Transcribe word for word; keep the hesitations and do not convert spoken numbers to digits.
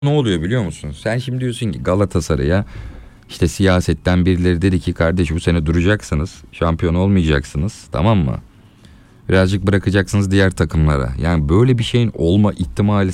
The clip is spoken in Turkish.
Ne oluyor biliyor musun? Sen şimdi diyorsun ki Galatasaray'a işte siyasetten birileri dedi ki kardeş bu sene duracaksınız. Şampiyon olmayacaksınız, tamam mı? Birazcık bırakacaksınız diğer takımlara. Yani böyle bir şeyin olma ihtimali